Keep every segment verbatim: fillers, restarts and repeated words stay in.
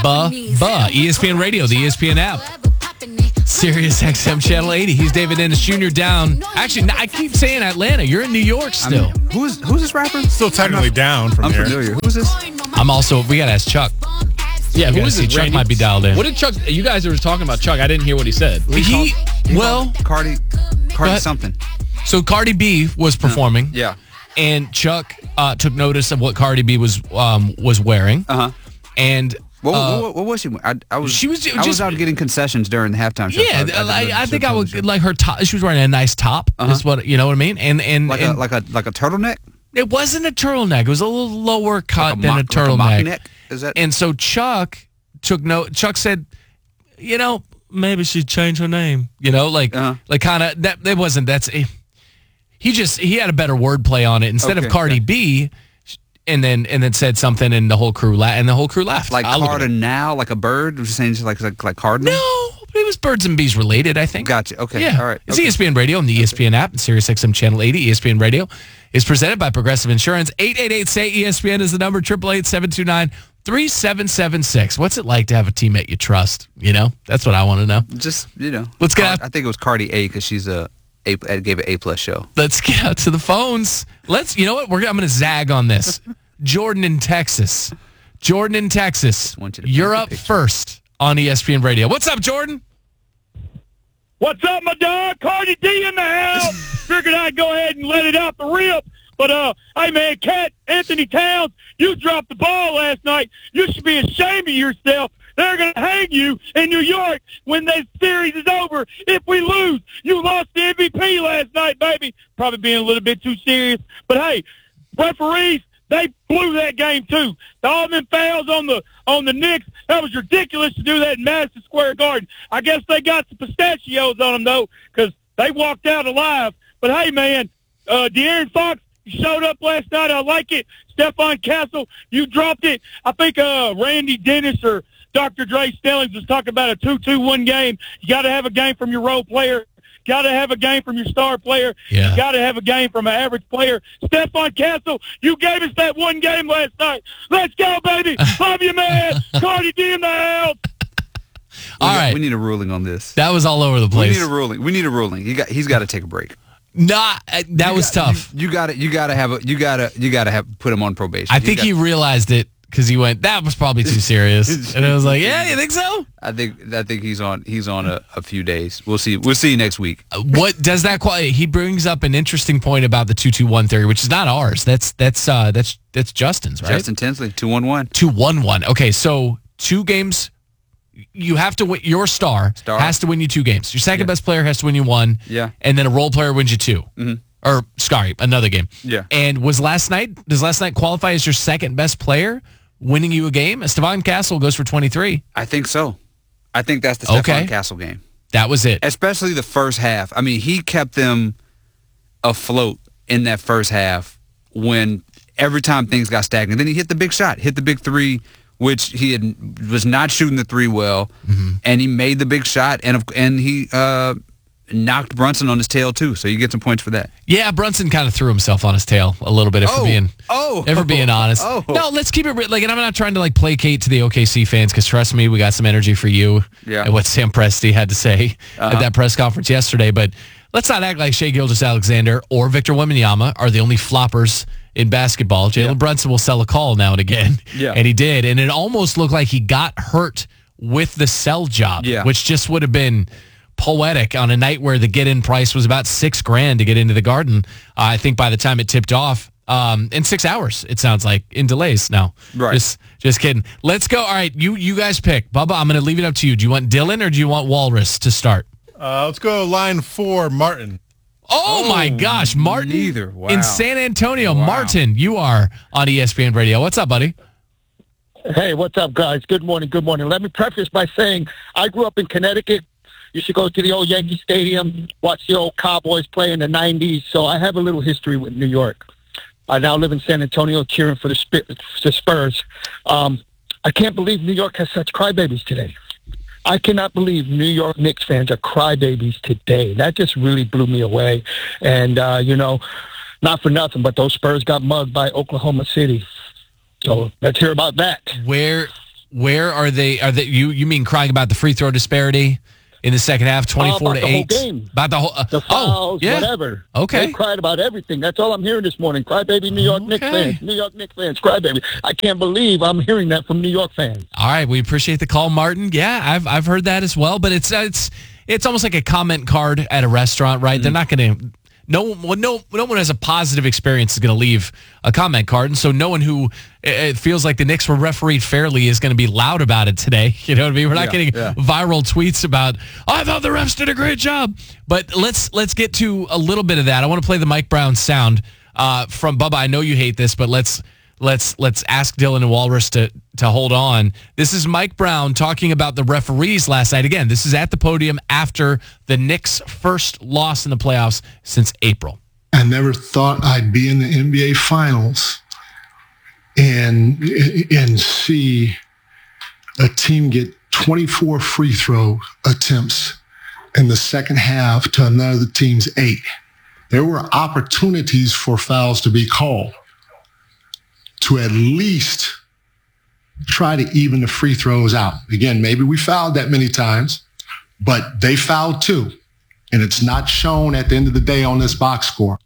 Buh, buh. E S P N Radio, the E S P N app. Sirius X M Channel eighty. He's David Ennis Junior down. Actually, I keep saying Atlanta. You're in New York still. I mean, who's who's this rapper? Still technically down from I'm here. familiar. Who's this? I'm also, we got to ask Chuck. Yeah, who is it? Chuck Randy? might be dialed in. What did Chuck, you guys were talking about Chuck. I didn't hear what he said. He, well, Cardi, Cardi something. So Cardi B was performing. Yeah. And Chuck uh, took notice of what Cardi B was um, was wearing. Uh huh. And what, uh, what, what was she? I, I was. She was I was just, out getting concessions during the halftime show. Yeah, so I, I, I, I think I would show. like her top. She was wearing a nice top. Uh-huh. Is what you know what I mean? And and like and, a like a like a turtleneck. It wasn't a turtleneck. It was a little lower cut like a than mock, a turtleneck. Like a mock neck? Is that? And so Chuck took note. Chuck said, you know, maybe she'd change her name. You know, like uh-huh. like kind of that. That wasn't. That's. He just he had a better wordplay on it instead okay, of Cardi yeah. B, and then and then said something and the whole crew la- and the whole crew laughed. Like cardinal, like a bird. Was saying like like like cardinal. No, it was birds and bees related. I think. Gotcha. Okay. Yeah. All right. It's okay. E S P N Radio and the E S P N app and Sirius X M Channel eighty. E S P N Radio is presented by Progressive Insurance. eight eight eight say E S P N is the number. Triple eight seven two nine three seven seven six. What's it like to have a teammate you trust? You know, that's what I want to know. Just you know, let's get. I, out. I think it was Cardi A because she's a. A, I gave an A plus show. Let's get out to the phones. Let's. You know what? We're. I'm going to zag on this. Jordan in Texas. Jordan in Texas. You're up first on E S P N Radio. What's up, Jordan? What's up, my dog? Cardi D in the house. Figured I'd go ahead and let it out the rip. But, uh, hey, man, Cat Anthony Towns, you dropped the ball last night. You should be ashamed of yourself. They're going to hang you in New York when this series is over if we lose. You lost the M V P last night, baby. Probably being a little bit too serious. But, hey, referees, they blew that game, too. All them fouls on the on the Knicks, that was ridiculous to do that in Madison Square Garden. I guess they got some pistachios on them, though, because they walked out alive. But, hey, man, uh, De'Aaron Fox, you showed up last night. I like it. Stephon Castle, you dropped it. I think uh, Randy Dennis or Doctor Dre Stellings was talking about a two two one game. You got to have a game from your role player. Got to have a game from your star player. Yeah. You got to have a game from an average player. Stephon Castle, you gave us that one game last night. Let's go, baby. Love you, man. Cardi D in the house. All we, right. We need a ruling on this. That was all over the place. We need a ruling. We need a ruling. He got. He's got to take a break. Nah, that you was got, tough. You, you got to. You got to have a. You got to. You got to have put him on probation. I think got, he realized it. Because he went, that was probably too serious, and it was like, yeah, you think so? I think I think he's on he's on a, a few days. We'll see. We'll see you next week. Uh, what does that quality? He brings up an interesting point about the two two one theory, which is not ours. That's that's uh, that's that's Justin's, right? Justin Tinsley, two one one. Two one one. Okay, so two games. You have to win. Your star, star. has to win you two games. Your second yeah. best player has to win you one. Yeah, and then a role player wins you two. Mm-hmm. Or sorry, another game. Yeah. And was last night? Does last night qualify as your second best player? Winning you a game? Stephon Castle goes for twenty-three. I think so. I think that's the Stephon okay. Castle game. That was it. Especially the first half. I mean, he kept them afloat in that first half when every time things got stagnant. Then he hit the big shot, hit the big three, which he had, was not shooting the three well, mm-hmm. and he made the big shot, and and he uh, knocked Brunson on his tail too. So you get some points for that. Yeah, Brunson kind of threw himself on his tail a little bit. If oh, we're being, oh, if we're being honest. Oh. No, let's keep it real. Like, and I'm not trying to like placate to the O K C fans because trust me, we got some energy for you. Yeah. And what Sam Presti had to say uh-huh. at that press conference yesterday. But let's not act like Shai Gilgeous-Alexander or Victor Wembanyama are the only floppers in basketball. Jalen yeah. Brunson will sell a call now and again. Yeah. And he did. And it almost looked like he got hurt with the sell job, yeah. which just would have been poetic on a night where the get-in price was about six grand to get into the Garden. Uh, I think by the time it tipped off, um, in six hours, it sounds like, in delays now. Right. Just, just kidding. Let's go. All right, you you guys pick. Bubba, I'm going to leave it up to you. Do you want Dylan or do you want Walrus to start? Uh, let's go line four, Martin. Oh, oh my gosh, Martin. Neither. Wow. In San Antonio. Wow. Martin, you are on E S P N Radio. What's up, buddy? Hey, what's up, guys? Good morning, good morning. Let me preface by saying I grew up in Connecticut. You should go to the old Yankee Stadium, watch the old Cowboys play in the nineties. So I have a little history with New York. I now live in San Antonio cheering for the, Sp- the Spurs. Um, I can't believe New York has such crybabies today. I cannot believe New York Knicks fans are crybabies today. That just really blew me away. And, uh, you know, not for nothing, but those Spurs got mugged by Oklahoma City. So let's hear about that. Where Where are they? Are they? You you mean crying about the free throw disparity in the second half, twenty-four about to the whole eight? game. About the whole uh, The fouls, oh, yeah. whatever. Okay. They cried about everything. That's all I'm hearing this morning. Crybaby New York Knicks Okay. fans. New York Knicks fans. Crybaby. I can't believe I'm hearing that from New York fans. All right, we appreciate the call, Martin. Yeah, I've I've heard that as well, but it's it's it's almost like a comment card at a restaurant, right? Mm-hmm. They're not going to. No, no, no one has a positive experience is going to leave a comment card, and so no one who it feels like the Knicks were refereed fairly is going to be loud about it today. You know what I mean? We're not Yeah, getting yeah. viral tweets about, oh, I thought the refs did a great job. But let's let's get to a little bit of that. I want to play the Mike Brown sound uh, from Bubba. I know you hate this, but let's let's let's ask Dylan and Walrus to to hold on. This is Mike Brown talking about the referees last night. Again, this is at the podium after the Knicks' first loss in the playoffs since April. I never thought I'd be in the N B A Finals and and see a team get twenty-four free throw attempts in the second half to another team's eight. There were opportunities for fouls to be called to at least try to even the free throws out. Again, maybe we fouled that many times, but they fouled too. And it's not shown at the end of the day on this box score.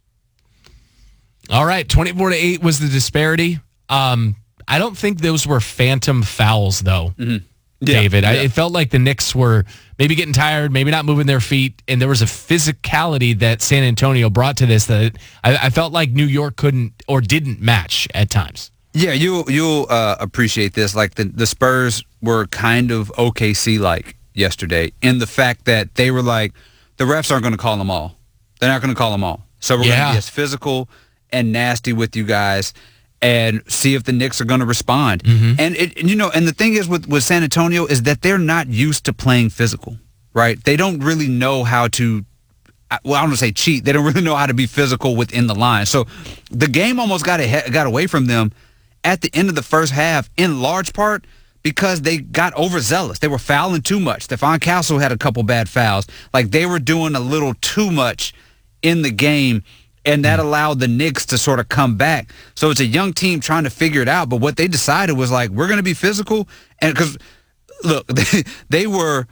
All right, twenty-four to eight was the disparity. Um, I don't think those were phantom fouls, though, mm-hmm. yeah, David. Yeah. I, it felt like the Knicks were maybe getting tired, maybe not moving their feet, and there was a physicality that San Antonio brought to this that I, I felt like New York couldn't or didn't match at times. Yeah, you'll you'll uh, appreciate this. Like the the Spurs were kind of O K C-like yesterday in the fact that they were like, the refs aren't going to call them all. They're not going to call them all. So we're Yeah. going to be as physical and nasty with you guys and see if the Knicks are going to respond. Mm-hmm. And, it, and, you know, and the thing is with, with San Antonio is that they're not used to playing physical, right? They don't really know how to, well, I don't want to say cheat. They don't really know how to be physical within the line. So the game almost got ahead, got away from them at the end of the first half, in large part because they got overzealous. They were fouling too much. Stephon Castle had a couple bad fouls. Like they were doing a little too much in the game, and that allowed the Knicks to sort of come back. So it's a young team trying to figure it out. But what they decided was like, we're going to be physical, and because look, they, they were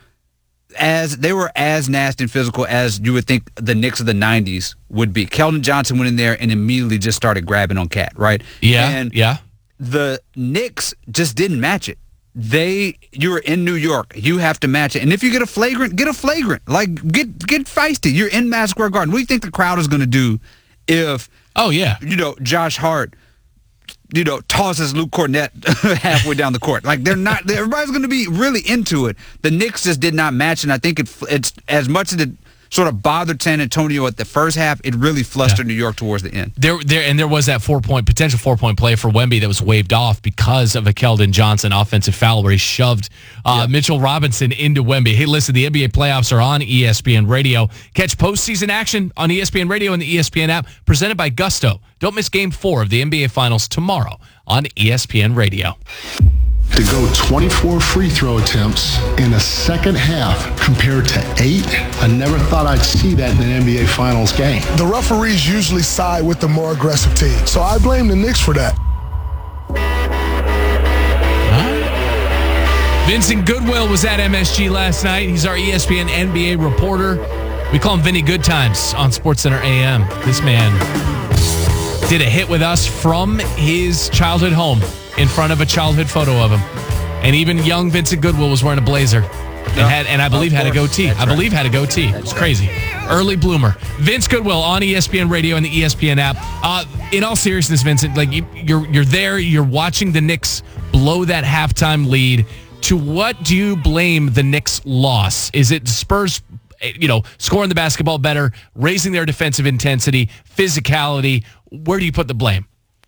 as they were as nasty and physical as you would think the Knicks of the nineties would be. Keldon Johnson went in there and immediately just started grabbing on Cat, right? Yeah, and yeah. The Knicks just didn't match it. They, you were in New York. You have to match it. And if you get a flagrant, get a flagrant. Like, get get feisty. You're in Madison Square Garden. What do you think the crowd is going to do if, Oh, yeah. you know, Josh Hart, you know, tosses Luke Cornett halfway down the court? Like, they're not, everybody's going to be really into it. The Knicks just did not match, and I think it, it's, as much as it sort of bothered San Antonio at the first half, it really flustered yeah. New York towards the end. There, there, and there was that four-point potential four-point play for Wemby that was waved off because of a Keldon Johnson offensive foul where he shoved uh, yeah. Mitchell Robinson into Wemby. Hey, listen, the N B A playoffs are on E S P N Radio. Catch postseason action on E S P N Radio and the E S P N app, presented by Gusto. Don't miss Game Four of the N B A Finals tomorrow on E S P N Radio. To go twenty-four free throw attempts in a second half compared to eight, I never thought I'd see that in an N B A Finals game. The referees usually side with the more aggressive team, so I blame the Knicks for that. Vincent Goodwill was at M S G last night. He's our E S P N N B A reporter. We call him Vinny Goodtimes on SportsCenter A M. This man did a hit with us from his childhood home in front of a childhood photo of him. And even young Vincent Goodwill was wearing a blazer. And, had, and I believe had a goatee. That's I believe right. had a goatee. That's It's crazy. Early bloomer. Vince Goodwill on E S P N Radio and the E S P N app. Uh, in all seriousness, Vincent, like you, you're you're there. You're watching the Knicks blow that halftime lead. To what do you blame the Knicks' loss? Is it Spurs, you know, scoring the basketball better, raising their defensive intensity, physicality? Where do you put the blame?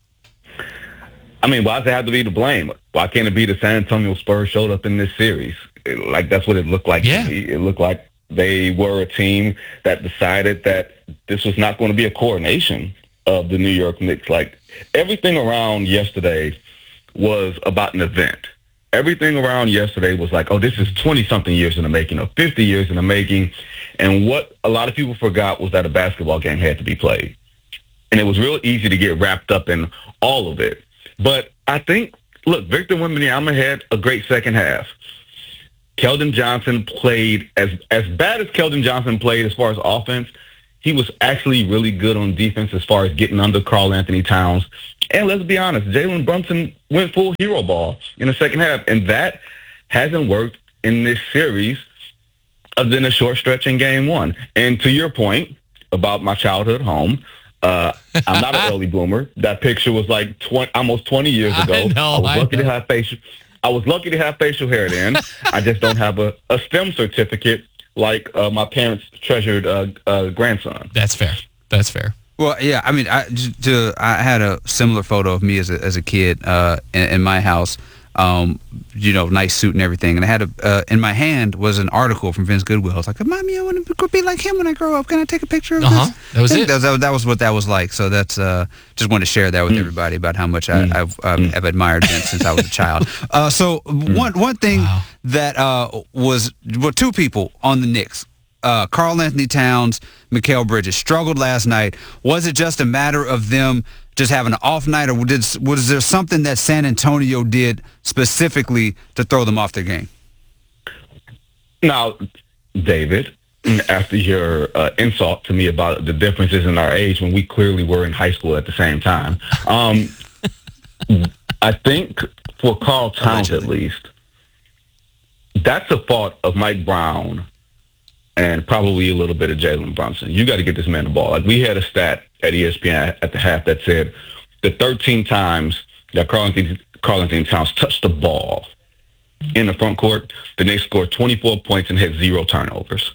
I mean, why does it have to be the blame? Why can't it be the San Antonio Spurs showed up in this series? It, like, that's what it looked like yeah. to me. It looked like they were a team that decided that this was not going to be a coordination of the New York Knicks. Like, everything around yesterday was about an event. Everything around yesterday was like, oh, this is twenty-something years in the making, or fifty years in the making. And what a lot of people forgot was that a basketball game had to be played. And it was real easy to get wrapped up in all of it. But I think look, Victor Wembanyama had a great second half. Keldon Johnson played as as bad as Keldon Johnson played as far as offense. He was actually really good on defense as far as getting under Karl Anthony Towns. And let's be honest, Jalen Brunson went full hero ball in the second half, and that hasn't worked in this series other than a short stretch in game one. And to your point about my childhood home, uh, I'm not an early bloomer. That picture was like twenty, almost twenty years ago. I know, I was I lucky know. to have facial. I was lucky to have facial hair then. I just don't have a, a STEM certificate like uh, my parents' treasured uh, uh, grandson. That's fair. That's fair. Well, yeah, I mean, I, to, I had a similar photo of me as a, as a kid uh, in, in my house, um, you know, nice suit and everything. And I had a, uh, in my hand was an article from Vince Goodwill. It's like, Mommy, I want to be like him when I grow up. Can I take a picture of Uh-huh. this? That was And it. That, that, that was what that was like. So that's, uh, just wanted to share that with everybody about how much I, I've, um, I've admired Vince since I was a child. Uh, so one, one thing Wow. that uh, was, well, two people on the Knicks, Uh, Karl Anthony Towns, Mikal Bridges struggled last night. Was it just a matter of them just having an off night, or did, was there something that San Antonio did specifically to throw them off their game? Now, David, after your uh, insult to me about the differences in our age when we clearly were in high school at the same time, um, I think for Karl Towns at least, that's a fault of Mike Brown and probably a little bit of Jalen Brunson. You got to get this man the ball. Like, we had a stat at E S P N at the half that said the thirteen times that Karl Anthony, Karl Anthony Towns touched the ball in the front court, the Knicks scored twenty-four points and had zero turnovers.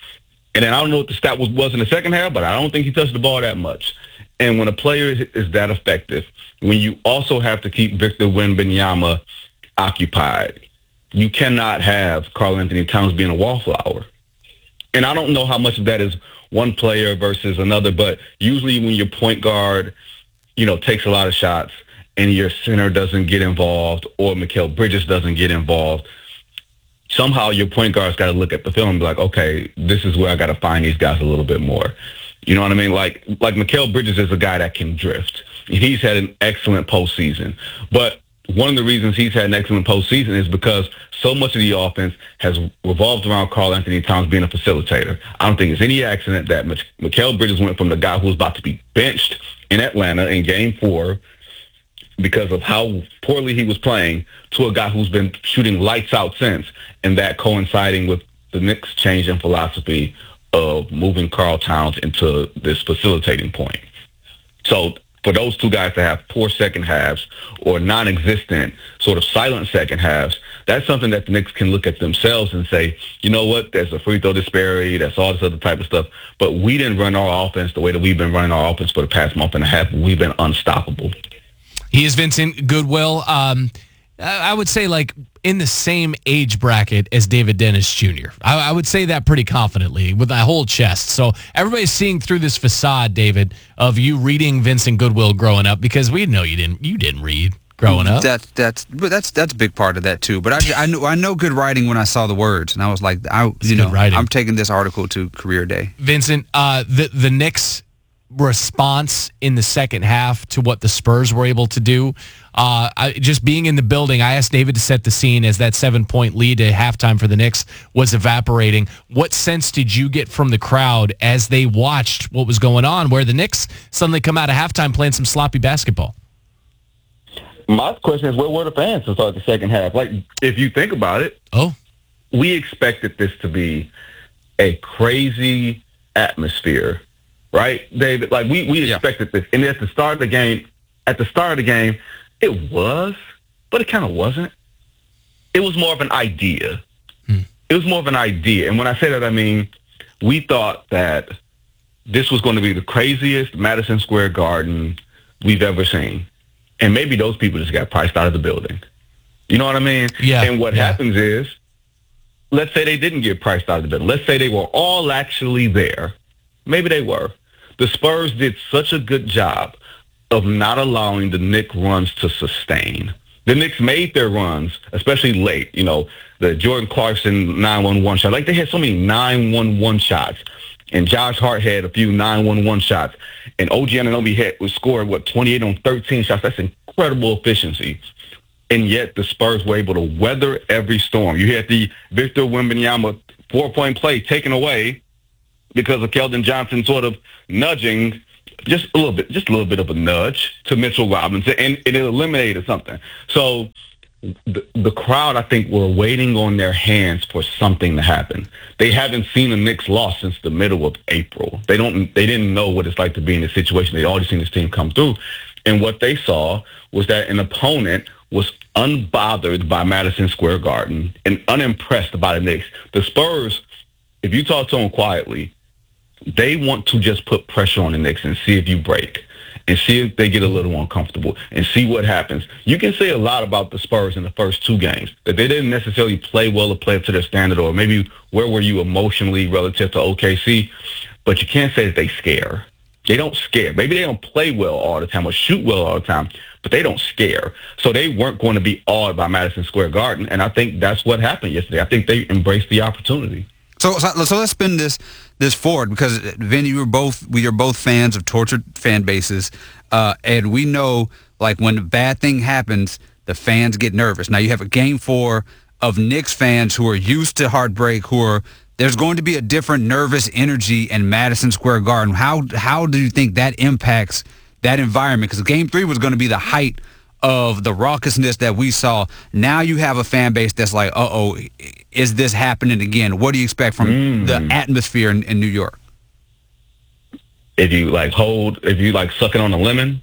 And then I don't know what the stat was, was in the second half, but I don't think he touched the ball that much. And when a player is, is that effective, when you also have to keep Victor Wembanyama occupied, you cannot have Karl Anthony Towns being a wallflower. And I don't know how much of that is one player versus another, but usually when your point guard, you know, takes a lot of shots and your center doesn't get involved or Mikal Bridges doesn't get involved, somehow your point guard's got to look at the film and be like, okay, this is where I got to find these guys a little bit more. You know what I mean? Like, like Mikal Bridges is a guy that can drift. He's had an excellent postseason. But one of the reasons he's had an excellent postseason is because so much of the offense has revolved around Karl Anthony Towns being a facilitator. I don't think it's any accident that Mich- Mikal Bridges went from the guy who was about to be benched in Atlanta in game four because of how poorly he was playing to a guy who's been shooting lights out since, and that coinciding with the Knicks' change in philosophy of moving Karl Towns into this facilitating point. So for those two guys to have poor second halves or non-existent sort of silent second halves, that's something that the Knicks can look at themselves and say, you know what, there's a free throw disparity, that's all this other type of stuff, but we didn't run our offense the way that we've been running our offense for the past month and a half. We've been unstoppable. He is Vincent Goodwill. Um, I would say like in the same age bracket as David Dennis Junior I, I would say that pretty confidently with my whole chest. So everybody's seeing through this facade, David, of you reading Vincent Goodwill growing up, because we know you didn't you didn't read growing up. That's that's but that's that's a big part of that too. But I, I know I know good writing when I saw the words, and I was like, I you know writing. I'm taking this article to career day. Vincent, uh, the the Knicks' response in the second half to what the Spurs were able to do. Uh, I, just being in the building, I asked David to set the scene as that seven-point lead at halftime for the Knicks was evaporating. What sense did you get from the crowd as they watched what was going on, where the Knicks suddenly come out of halftime playing some sloppy basketball? My question is, where were the fans to start the second half? Like, if you think about it, oh, we expected this to be a crazy atmosphere, right, David? Like, we, we expected yeah. this. And at the start of the game, at the start of the game, it was, but it kind of wasn't. It was more of an idea. Hmm. It was more of an idea. And when I say that, I mean, we thought that this was going to be the craziest Madison Square Garden we've ever seen. And maybe those people just got priced out of the building. You know what I mean? Yeah. And what yeah. happens is, let's say they didn't get priced out of the building. Let's say they were all actually there. Maybe they were. The Spurs did such a good job of not allowing the Knicks runs to sustain. The Knicks made their runs, especially late. You know, the Jordan Clarkson nine one one shot. Like, they had so many nine one one shots. And Josh Hart had a few nine one one shots. And O G Anunoby had was scored, what, twenty-eight on thirteen shots. That's incredible efficiency. and yet the Spurs were able to weather every storm. You had the Victor Wembanyama four-point play taken away because of Keldon Johnson sort of nudging just a little bit, just a little bit of a nudge to Mitchell Robinson, and it eliminated something. So the, the crowd, I think, were waiting on their hands for something to happen. They haven't seen the Knicks loss since the middle of April. They don't. They didn't know what it's like to be in this situation. They'd already seen this team come through, and what they saw was that an opponent was unbothered by Madison Square Garden and unimpressed by the Knicks. The Spurs, if you talk to them quietly, they want to just put pressure on the Knicks and see if you break and see if they get a little uncomfortable and see what happens. You can say a lot about the Spurs in the first two games, that they didn't necessarily play well or play up to their standard, or maybe where were you emotionally relative to O K C, but you can't say that they scare. They don't scare. Maybe they don't play well all the time or shoot well all the time, but they don't scare. So they weren't going to be awed by Madison Square Garden, and I think that's what happened yesterday. I think they embraced the opportunity. So, so, so let's spin this this forward, because Vinny, we were both we are both fans of tortured fan bases, uh, and we know, like, when a bad thing happens, the fans get nervous. Now you have a game four of Knicks fans who are used to heartbreak, who are there's going to be a different nervous energy in Madison Square Garden. How how do you think that impacts that environment? Because game three was going to be the height of the raucousness that we saw. Now you have a fan base that's like, uh-oh, is this happening again? What do you expect from mm. the atmosphere in, in New York? If you, like, hold, if you, like, sucking on a lemon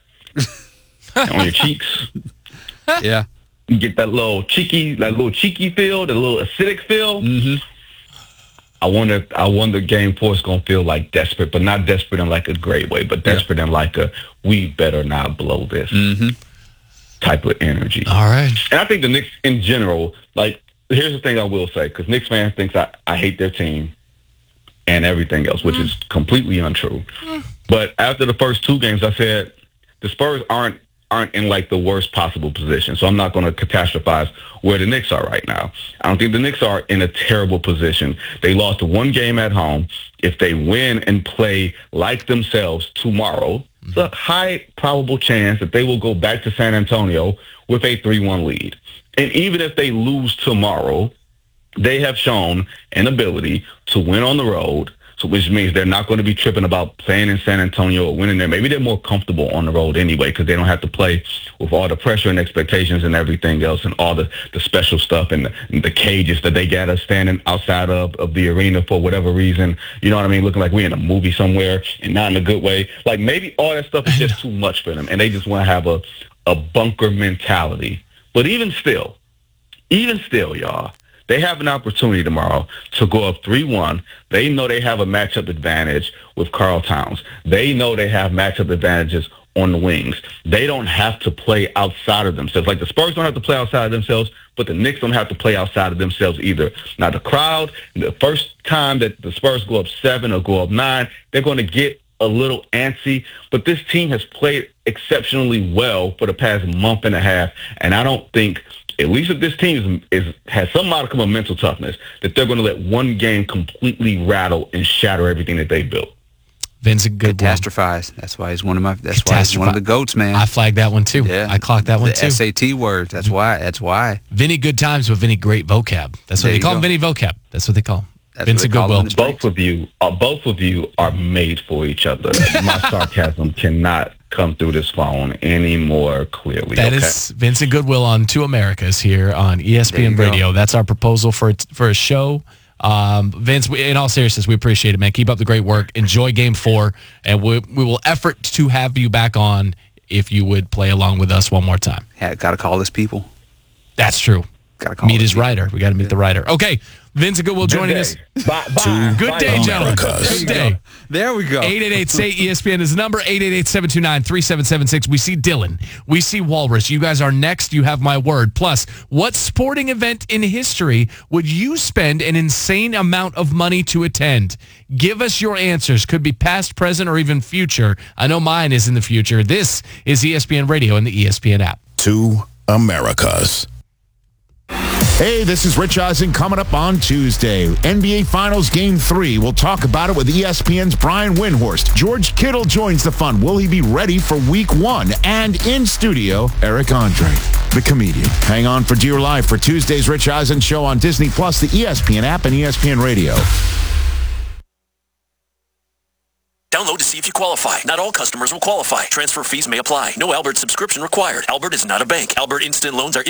on your cheeks. Yeah. You get that little cheeky, that little cheeky feel, the little acidic feel. Mm-hmm. I wonder, I wonder game four is going to feel like desperate, but not desperate in, like, a great way, but desperate yeah. in, like, a we better not blow this. Mm-hmm. type of energy. All right. And I think the Knicks in general, like, here's the thing I will say, because Knicks fans think I, I hate their team and everything else, which mm. is completely untrue. Mm. But after the first two games, I said the Spurs aren't aren't in, like, the worst possible position. So I'm not going to catastrophize where the Knicks are right now. I don't think the Knicks are in a terrible position. They lost one game at home. If they win and play like themselves tomorrow, it's a high probable chance that they will go back to San Antonio with a three one lead. And even if they lose tomorrow, they have shown an ability to win on the road, so which means they're not going to be tripping about playing in San Antonio or winning there. Maybe they're more comfortable on the road anyway because they don't have to play with all the pressure and expectations and everything else and all the, the special stuff and the, and the cages that they got us standing outside of, of the arena for whatever reason. You know what I mean? Looking like we're in a movie somewhere and not in a good way. Like, maybe all that stuff is just too much for them and they just want to have a, a bunker mentality. But even still, even still, y'all, they have an opportunity tomorrow to go up three one. They know they have a matchup advantage with Karl Towns. They know they have matchup advantages on the wings. They don't have to play outside of themselves. Like, the Spurs don't have to play outside of themselves, but the Knicks don't have to play outside of themselves either. Now, the crowd, the first time that the Spurs go up seven or go up nine, they're going to get a little antsy, but this team has played exceptionally well for the past month and a half, and I don't think, at least if this team is, is has some modicum of mental toughness, that they're going to let one game completely rattle and shatter everything that they built. Vince, a good catastrophize. One. That's why he's one of my. That's why he's one of the goats, man. I flagged that one too. Yeah, I clocked that one the too. S A T word. That's why. That's why. Vinny good times with Vinny great vocab. That's what there they call him. Vinny vocab. That's what they call him. That's Vince a Goodwill. Both of you, uh, both of you are made for each other. My sarcasm cannot come through this phone any more clearly. That okay? is Vincent Goodwill on Two Americas here on E S P N Radio. Go. That's our proposal for for a show. Um, Vince, we, in all seriousness, we appreciate it, man. Keep up the great work. Enjoy Game Four, and we we will effort to have you back on if you would play along with us one more time. Yeah, got to call this people. That's true. Got to call meet his writer. We got to meet yeah. the writer. Okay. Vince Goodwill joining us. Bye, bye. Good bye, day, gentlemen. Good day. There we go. eight eight eight, S A Y E S P N is the number. eight eight eight, seven two nine, three seven seven six. We see Dylan. We see Walrus. You guys are next. You have my word. Plus, what sporting event in history would you spend an insane amount of money to attend? Give us your answers. Could be past, present, or even future. I know mine is in the future. This is E S P N Radio and the E S P N app. Two Americas. Hey, this is Rich Eisen coming up on Tuesday. N B A Finals Game three. We'll talk about it with E S P N's Brian Windhorst. George Kittle joins the fun. Will he be ready for week one? And in studio, Eric Andre, the comedian. Hang on for Dear Life for Tuesday's Rich Eisen Show on Disney Plus, the E S P N app, and E S P N Radio. Download to see if you qualify. Not all customers will qualify. Transfer fees may apply. No Albert subscription required. Albert is not a bank. Albert Instant Loans are